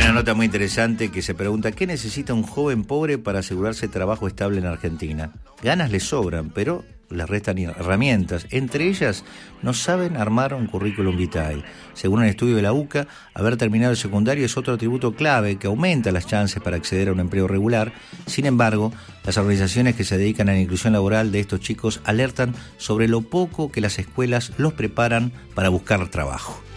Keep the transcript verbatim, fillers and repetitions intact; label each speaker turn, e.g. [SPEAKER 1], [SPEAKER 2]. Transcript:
[SPEAKER 1] una nota muy interesante que se pregunta: ¿qué necesita un joven pobre para asegurarse trabajo estable en Argentina? Ganas le sobran, pero les restan herramientas. Entre ellas, no saben armar un currículum vitae. Según un estudio de la U C A, haber terminado el secundario es otro atributo clave que aumenta las chances para acceder a un empleo regular. Sin embargo, las organizaciones que se dedican a la inclusión laboral de estos chicos alertan sobre lo poco que las escuelas los preparan para buscar trabajo.